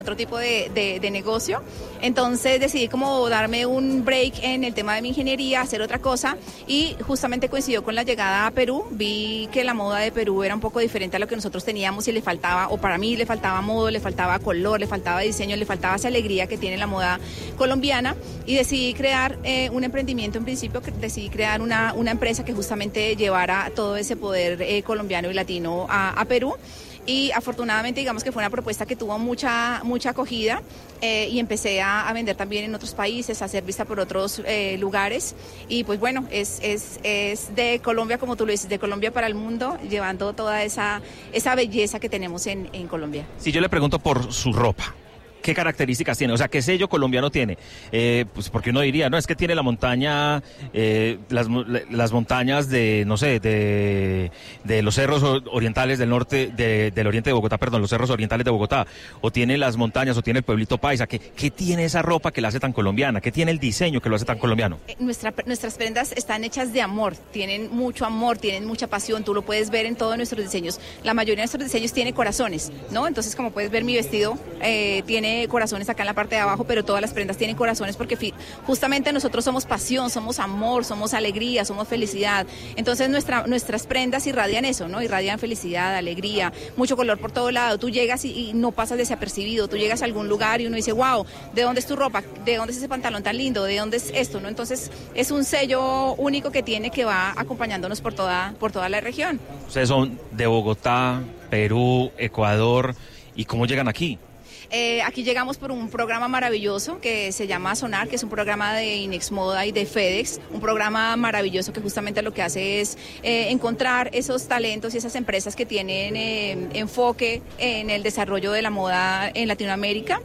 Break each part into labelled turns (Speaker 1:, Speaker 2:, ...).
Speaker 1: otro tipo de negocio, entonces decidí como darme un break en el tema de mi ingeniería, hacer otra cosa y justamente coincidió con la llegada a Perú. Vi que la moda de Perú era un poco diferente a lo que nosotros teníamos y le faltaba, o para mí le faltaba modo, le faltaba color, le faltaba diseño, le faltaba esa alegría que tiene la moda colombiana y decidí crear un emprendimiento. En principio decidí crear una empresa que justamente llevara todo ese poder colombiano y latino a Perú. Y afortunadamente digamos que fue una propuesta que tuvo mucha acogida y empecé a vender también en otros países, a ser vista por otros lugares y pues bueno, es de Colombia, como tú lo dices, de Colombia para el mundo, llevando toda esa belleza que tenemos en Colombia.
Speaker 2: Si yo le pregunto por su ropa, ¿qué características tiene? O sea, ¿qué sello colombiano tiene? Pues porque uno diría, no, es que tiene la montaña, las montañas de, no sé, de los cerros orientales del norte, del oriente de Bogotá, perdón, los cerros orientales de Bogotá, o tiene las montañas, o tiene el pueblito paisa. ¿Qué tiene esa ropa que la hace tan colombiana? ¿Qué tiene el diseño que lo hace tan colombiano?
Speaker 1: Nuestras prendas están hechas de amor, tienen mucho amor, tienen mucha pasión, tú lo puedes ver en todos nuestros diseños. La mayoría de nuestros diseños tiene corazones, ¿no? Entonces, como puedes ver, mi vestido tiene corazones acá en la parte de abajo, pero todas las prendas tienen corazones porque justamente nosotros somos pasión, somos amor, somos alegría, somos felicidad. Entonces nuestras prendas irradian eso, ¿no? Irradian felicidad, alegría, mucho color por todo lado. Tú llegas y no pasas desapercibido, tú llegas a algún lugar y uno dice, wow, ¿de dónde es tu ropa? ¿De dónde es ese pantalón tan lindo? ¿De dónde es esto? ¿No? Entonces es un sello único que tiene, que va acompañándonos por toda la región.
Speaker 2: Ustedes son de Bogotá, Perú, Ecuador, ¿y cómo llegan aquí?
Speaker 1: Aquí llegamos por un programa maravilloso que se llama Sonar, que es un programa de Inex Moda y de FedEx, un programa maravilloso que justamente lo que hace es encontrar esos talentos y esas empresas que tienen enfoque en el desarrollo de la moda en Latinoamérica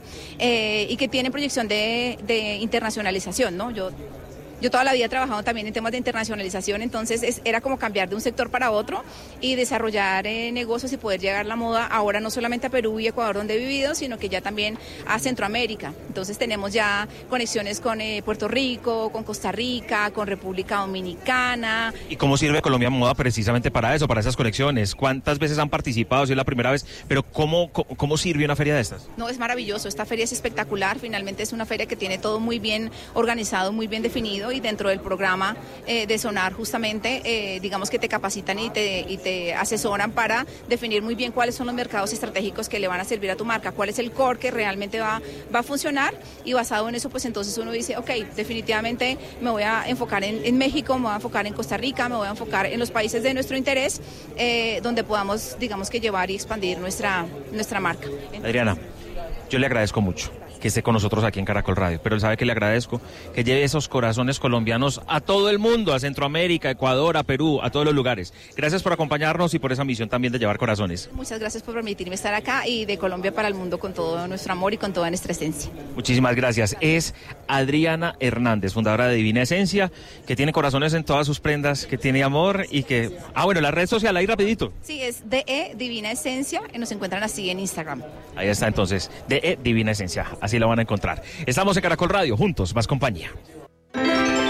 Speaker 1: y que tienen proyección de internacionalización, ¿no? Yo toda la vida he trabajado también en temas de internacionalización, entonces era como cambiar de un sector para otro y desarrollar negocios y poder llegar la moda ahora no solamente a Perú y Ecuador, donde he vivido, sino que ya también a Centroamérica. Entonces tenemos ya conexiones con Puerto Rico, con Costa Rica, con República Dominicana.
Speaker 2: ¿Y cómo sirve Colombia Moda precisamente para eso, para esas conexiones? ¿Cuántas veces han participado? Si es la primera vez, pero ¿cómo sirve una feria de estas?
Speaker 1: No, es maravilloso, esta feria es espectacular, finalmente es una feria que tiene todo muy bien organizado, muy bien definido. Y dentro del programa de Sonar justamente digamos que te capacitan y te asesoran para definir muy bien cuáles son los mercados estratégicos que le van a servir a tu marca, cuál es el core que realmente va a funcionar, y basado en eso pues entonces uno dice, ok, definitivamente me voy a enfocar en México, me voy a enfocar en Costa Rica, me voy a enfocar en los países de nuestro interés donde podamos digamos que llevar y expandir nuestra marca.
Speaker 2: Adriana, yo le agradezco mucho que esté con nosotros aquí en Caracol Radio, pero él sabe que le agradezco que lleve esos corazones colombianos a todo el mundo, a Centroamérica, Ecuador, a Perú, a todos los lugares. Gracias por acompañarnos y por esa misión también de llevar corazones.
Speaker 1: Muchas gracias por permitirme estar acá y de Colombia para el mundo con todo nuestro amor y con toda nuestra esencia.
Speaker 2: Muchísimas gracias. Es Adriana Hernández, fundadora de Divina Esencia, que tiene corazones en todas sus prendas, que tiene amor y que... bueno, la red social, ahí rapidito.
Speaker 1: Sí, es DE Divina Esencia y nos encuentran así en Instagram.
Speaker 2: Ahí está entonces, DE Divina Esencia. Así la van a encontrar. Estamos en Caracol Radio, juntos, más compañía.